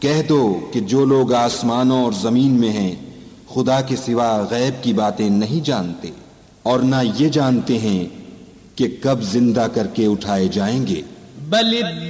कह दो कि जो लोग आसमानों और जमीन में हैं खुदा के सिवा गैब की बातें नहीं जानते और ना ये जानते हैं कि कब जिंदा करके उठाए जाएंगे।